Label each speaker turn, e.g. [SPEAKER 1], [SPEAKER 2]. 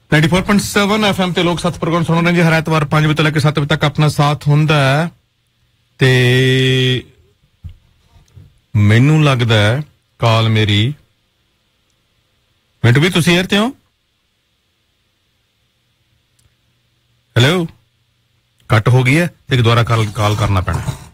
[SPEAKER 1] 94.7 FM ਤੇ ਲੋਕ 7 programme ਸੁਣ ਰਹੇ ਜੀ ਹਰ ਐਤਵਾਰ 5 ਵਜੇ ਤੋਂ ਲੈ ਕੇ 7 ਵਜੇ ਤੱਕ ਆਪਣਾ ਸਾਥ ਹੁੰਦਾ ਹੈ ਤੇ ਮੈਨੂੰ ਲੱਗਦਾ ਹੈ ਕਾਲ ਮੇਰੀ ਮਿੰਟੂ ਵੀ ਤੁਸੀਂ ਏਅਰ ਤੇ ਹੋ ਹੈਲੋ ਕੱਟ ਹੋ ਗਈ ਹੈ ਤੇ ਦੁਬਾਰਾ ਕਾਲ ਕਰਨਾ ਪੈਣਾ